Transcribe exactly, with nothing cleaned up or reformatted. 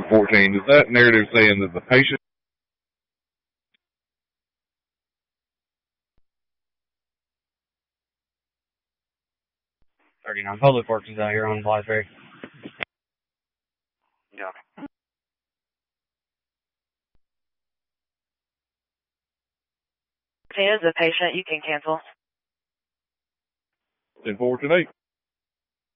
fourteen, is that narrative saying that the patient... thirty-nine Public Works is out here on Blytheberry. Yeah. As a patient, you can cancel. ten four tonight.